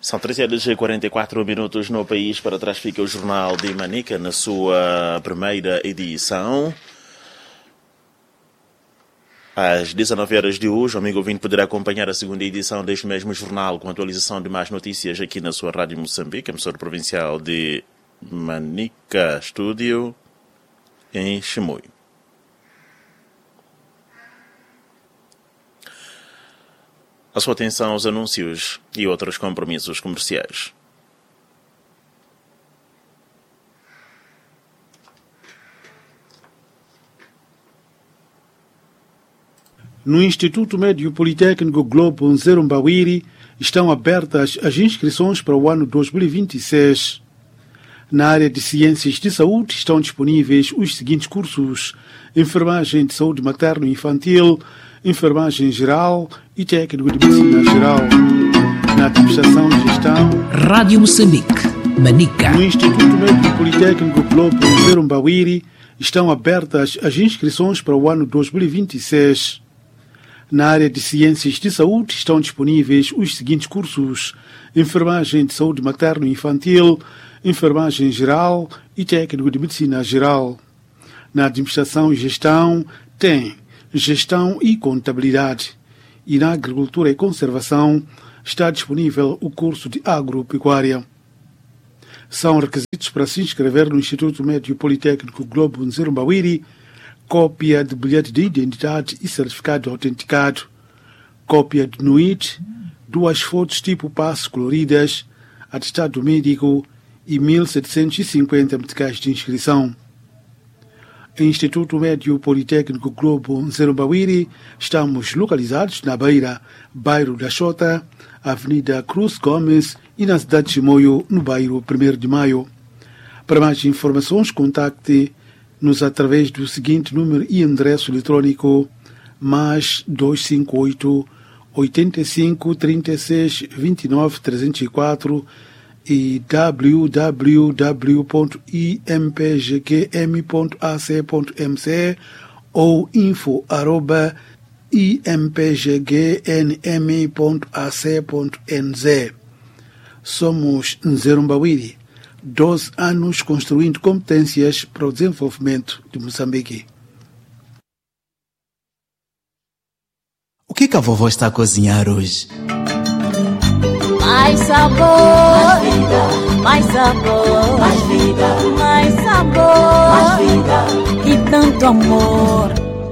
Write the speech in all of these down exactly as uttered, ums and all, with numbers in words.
São treze horas e quarenta e quatro minutos no país. Para trás fica o Jornal de Manica na sua primeira edição. Às dezanove horas de hoje, o amigo ouvinte poderá acompanhar a segunda edição deste mesmo jornal com atualização de mais notícias aqui na sua Rádio Moçambique, emissora provincial de Manica, estúdio em Chimoio. A sua atenção aos anúncios e outros compromissos comerciais. No Instituto Médio Politécnico Globo Nzerumbawiri estão abertas as inscrições para o ano dois mil e vinte e seis. Na área de Ciências de Saúde estão disponíveis os seguintes cursos: Enfermagem de Saúde Materno e Infantil, Enfermagem Geral e Técnico de Medicina Geral. Na Administração e Gestão, Rádio Moçambique, Manica. No Instituto Médio Politécnico Globo Nzerumbawiri estão abertas as inscrições para o ano dois mil e vinte e seis. Na área de Ciências de Saúde estão disponíveis os seguintes cursos: Enfermagem de Saúde Materno e Infantil, Enfermagem Geral e Técnico de Medicina Geral. Na Administração e Gestão tem Gestão e Contabilidade. E na Agricultura e Conservação está disponível o curso de Agropecuária. São requisitos para se inscrever no Instituto Médio Politécnico Globo Nzerumbawiri: cópia de bilhete de identidade e certificado autenticado, cópia de N U I T, duas fotos tipo passe coloridas, atestado médico e mil setecentos e cinquenta meticais de inscrição. Instituto Médio Politécnico Globo Nzerumbawiri, estamos localizados na Beira, bairro da Xota, Avenida Cruz Gomes e na cidade de Chimoio, no bairro primeiro de Maio. Para mais informações, contacte-nos através do seguinte número e endereço eletrônico: mais dois cinco oito, oitenta e cinco, trinta e seis, vinte e nove, trezentos e quatro e w w w ponto i m p g q m ponto a c ponto m c ou info arroba i m p g g n m ponto a c ponto n z. Somos Nzerumbawiri, doze anos construindo competências para o desenvolvimento de Moçambique. O que que a vovó está a cozinhar hoje? Mais sabor, mais vida, mais sabor, mais vida, mais sabor, mais vida e tanto amor.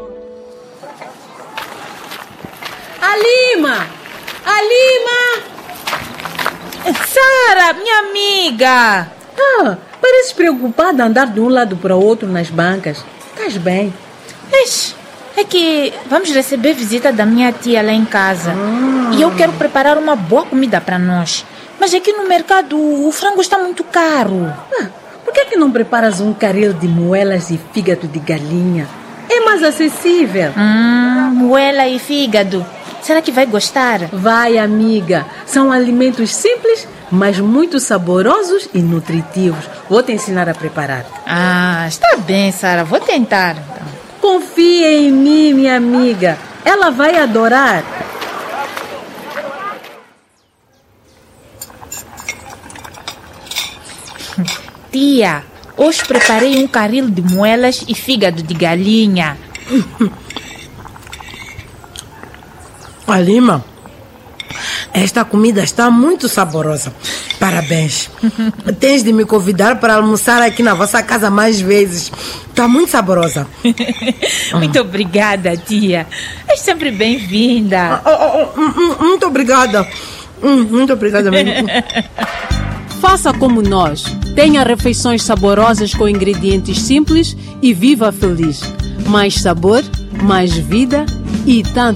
Alima! Alima! Sara, minha amiga! Ah, pareces preocupada a andar de um lado para o outro nas bancas. Estás bem? Ixi, é que vamos receber visita da minha tia lá em casa. Ah. E eu quero preparar uma boa comida para nós. Mas aqui no mercado o frango está muito caro. Ah, por que é que não preparas um caril de moelas e fígado de galinha? É mais acessível. Hum, moela e fígado. Será que vai gostar? Vai, amiga. São alimentos simples, mas muito saborosos e nutritivos. Vou te ensinar a preparar. Ah, está bem, Sara. Vou tentar. Então. Confia em mim, minha amiga. Ela vai adorar. Tia, hoje preparei um caril de moelas e fígado de galinha. Alima, esta comida está muito saborosa. Parabéns. Tens de me convidar para almoçar aqui na vossa casa mais vezes. Está muito saborosa. Muito obrigada, tia. És sempre bem-vinda. Oh, oh, oh, muito obrigada. Muito obrigada mesmo. Faça como nós. Tenha refeições saborosas com ingredientes simples e viva feliz. Mais sabor, mais vida e tanto